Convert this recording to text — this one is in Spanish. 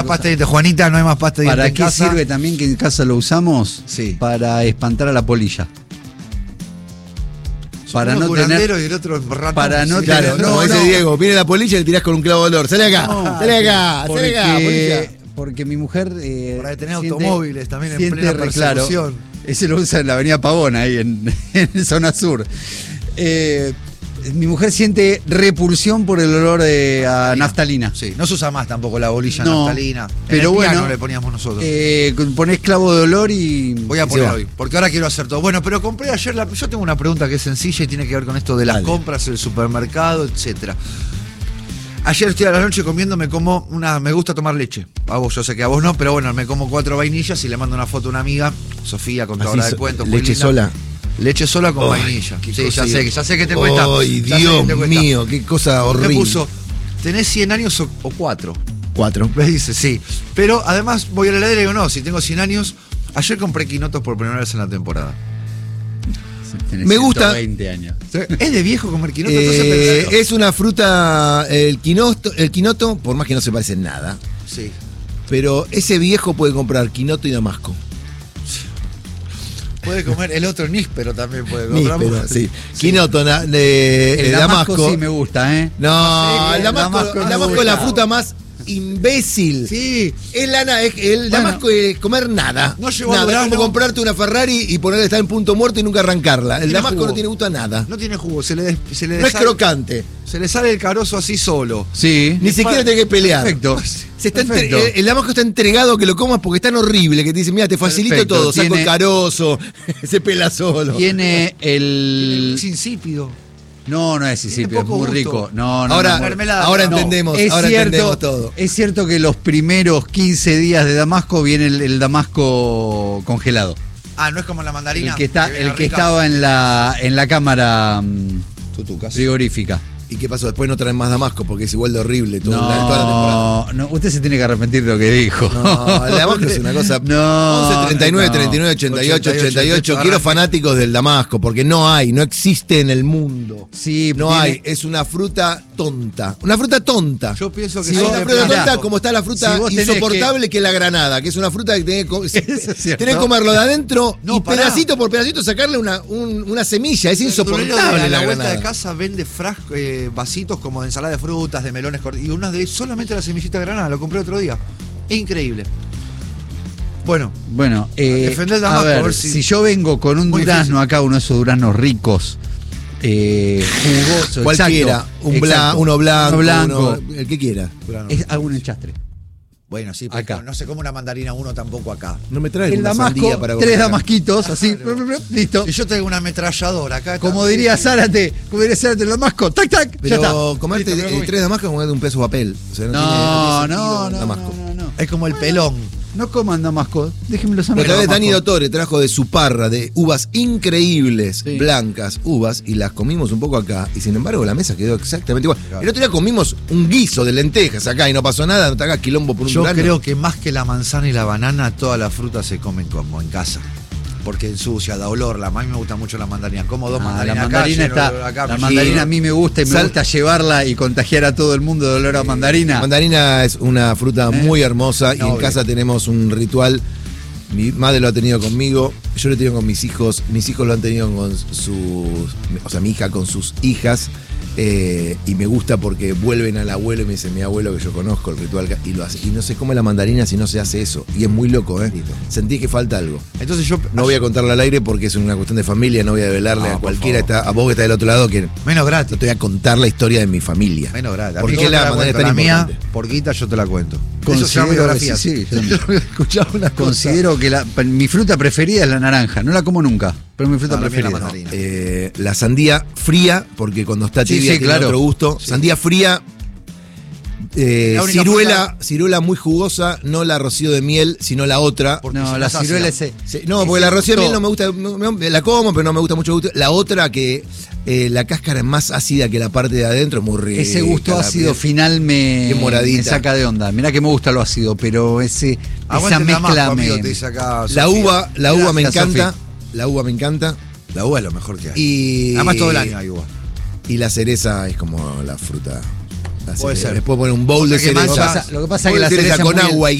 Pasta de dientes, Juanita, no hay más pasta de dientes ¿Para en qué casa. sirve también que en casa lo usamos? Sí. Para espantar a la polilla. Para Uno no curandero tener. y el otro ratón. Para no Sí. tener- Claro, no, como dice no. Diego, viene la polilla y le tirás con un clavo de olor. Sale acá, sale acá, sale acá, polilla. Porque mi mujer. Para detener siente- automóviles también en siente plena claro, persecución. ese lo usa en la avenida Pavón, ahí en zona sur. Mi mujer siente repulsión por el olor a naftalina. Sí, no se usa más tampoco la bolilla No, naftalina. pero en el bueno, piano le poníamos nosotros. Ponés clavo de olor y. Voy a y se poner va. hoy, porque ahora quiero hacer todo. Bueno, pero compré ayer yo tengo una pregunta que es sencilla y tiene que ver con esto de las Dale. compras, el supermercado, etcétera. Ayer estoy a la noche comiendo, me gusta tomar leche. A vos, yo sé que a vos no, pero bueno, me como 4 vainillas y le mando una foto a una amiga, Sofía, contadora de cuentos. muy leche linda. sola. Leche sola con Ay, vainilla. qué Sí, cosa ya sé que te cuesta. Ay, ya sé que Dios te cuesta. mío, qué cosa Me horrible. puso, ¿tenés 100 años o 4? 4. Me dice, sí. Pero además voy a la heladera y digo, no, si tengo 100 años, ayer compré quinotos por primera vez en la temporada. Tenés Me gusta. 120 años. ¿Es de viejo comer quinoto? Entonces pensé, Es una fruta, el quinoto, por más que no se parece en nada, sí. pero ese viejo puede comprar quinoto y damasco. Puede comer el otro níspero también puede comprar. Níspero, sí. Quinoto, El damasco. sí me gusta, ¿eh? No, Sí, el damasco me es la gusta. fruta más imbécil. Sí. El damasco es comer nada. No llevó nada. Es durazno. como comprarte una Ferrari y ponerle estar en punto muerto y nunca arrancarla. El Tiene damasco jugo. no tiene gusto a nada. No tiene jugo, se le No es sale- crocante. se le sale el carozo así solo. Sí. Ni siquiera tiene que pelear. Perfecto. Se está Perfecto. el damasco está entregado a que lo comas porque es tan horrible que te dice, mira, te facilito Perfecto. todo, saco Tiene- el carozo, se pela solo. Tiene el. Es insípido. No es insípido, es poco muy gusto. rico. No, Ahora, no. mermelada, ahora no. entendemos, Es ahora cierto, entendemos todo. es cierto que los primeros 15 días de Damasco viene el Damasco congelado. Ah, no es como la mandarina. El que está, viene el que rica. estaba en la cámara Tutucas. frigorífica. ¿Y qué pasó? Después no traen más damasco porque es igual de horrible toda la temporada. No, usted se tiene que arrepentir de lo que dijo. No, el damasco es una cosa. No, 11, 39, no. 39, 88, 88. Quiero arranque. fanáticos del damasco porque no existe en el mundo. Sí, No tiene- hay, es una fruta tonta. Una fruta tonta. Yo pienso que Si Hay vos- una de fruta mirá, tonta como está la fruta si vos tenés insoportable que es la granada, que es una fruta que tenés Eso es cierto. tenés que comerlo de adentro No, y pará. pedacito por pedacito sacarle una semilla. Es El verdulero insoportable de la la vuelta granada. de casa vende vasitos como de ensalada de frutas, de melones y unas de solamente la semillita de granada. Lo compré otro día. Es increíble. Bueno, Bueno, Defender el a Damasco, ver, a ver si- si yo vengo con un Muy durazno difícil. acá, uno de esos duraznos ricos, jugoso, Cualquiera, exacto, uno blanco, uno blanco, el que quiera. es algún enchastre. bueno, sí, pero Acá. no se come una mandarina uno tampoco acá. No me traes El una sandía damasco, para 3 comer acá. damasquitos, así, listo. Y yo tengo una ametralladora acá. Como diría Zárate, el damasco, tac, tac, ya está. Pero comerte Listo, me voy. 3 damascos es comerte un peso de papel. O sea, No, tiene no, sentido no, damasco. no. Es como el pelón. No coman damasco, déjenmelos a mí. La otra vez Dani Damasco. Dottore trajo de su parra de uvas increíbles, Sí. blancas, uvas, y las comimos un poco acá. Y sin embargo la mesa quedó exactamente igual. El otro día comimos un guiso de lentejas acá y no pasó nada, no te hagas quilombo por un Yo durazno. creo que más que la manzana y la banana, todas las frutas se comen como en casa. Porque ensucia, da olor. A mí me gusta mucho la mandarina. Como dos Ah, mandarinas la acá, mandarina lleno de está. olor acá, La me mandarina lleno. a mí me gusta y me Sal- gusta llevarla y contagiar a todo el mundo de olor a mandarina. La mandarina es una fruta muy hermosa y No, en casa tenemos un ritual. Mi madre lo ha tenido conmigo, yo lo he tenido con mis hijos lo han tenido con o sea, mi hija con sus hijas. Y me gusta porque vuelven al abuelo y me dice mi abuelo que yo conozco el ritual y lo hace. Y no se come la mandarina si no se hace eso. Y es muy loco, ¿eh? Sentí que falta algo. Entonces yo. No voy a contarlo al aire porque es una cuestión de familia, no voy a develarle No, a por cualquiera, favor. a vos que está del otro lado, que Menos no gratis. te voy a contar la historia de mi familia. Menos gratis. ¿Por A mí qué yo te la mandarina es tan cuento. La mía, importante? por guita, yo te la cuento. Considero- Eso se llama biografía. sí, sí, Escuchaba una cosa. Considero que mi fruta preferida es la naranja. No la como nunca, pero es mi fruta No, la mía es la preferida. mandarina. La sandía fría, porque cuando está Sí, tibia sí, tiene claro. otro gusto. Sí. Sandía fría, La única ciruela muy jugosa, no la rocío de miel, sino la otra. Porque No, si la no se ciruela hacía. es. Sí, no, porque la rocío de miel no me gusta, la como, pero no me gusta mucho el gusto. La otra que la cáscara es más ácida que la parte de adentro, es muy rica. Ese gusto la ácido piel. final Bien me moradita. saca de onda. Mirá que me gusta lo ácido, pero esa Aguante el mezcla Damasco, amigo, me. te dice acá La Sofía. uva me Gracias, encanta. Sofi. La uva me encanta. La uva es lo mejor que hay. Y Además todo el año hay uva. Y la cereza es como la fruta La Puede cereza. ser. Después poner un bowl de O sea que cereza. mancha- Lo que pasa es que bowl la de cereza es con muy- agua y